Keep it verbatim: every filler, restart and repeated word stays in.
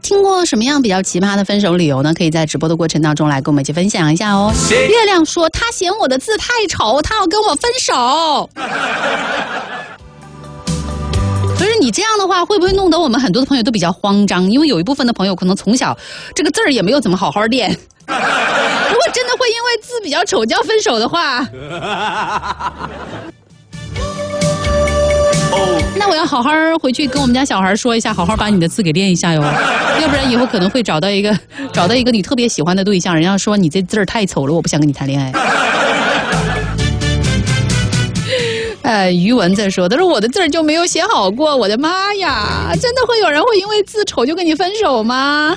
听过什么样比较奇葩的分手理由呢？可以在直播的过程当中来跟我们一起分享一下哦。月亮说他嫌我的字太丑，他要跟我分手。可是你这样的话，会不会弄得我们很多的朋友都比较慌张？因为有一部分的朋友可能从小这个字儿也没有怎么好好练。如果真的会因为字比较丑就要分手的话，那我要好好回去跟我们家小孩说一下，好好把你的字给练一下哟，要不然以后可能会找到一个找到一个你特别喜欢的对象，人家说你这字儿太丑了，我不想跟你谈恋爱。呃，余文在说，他说我的字儿就没有写好过，我的妈呀，真的会有人会因为字丑就跟你分手吗？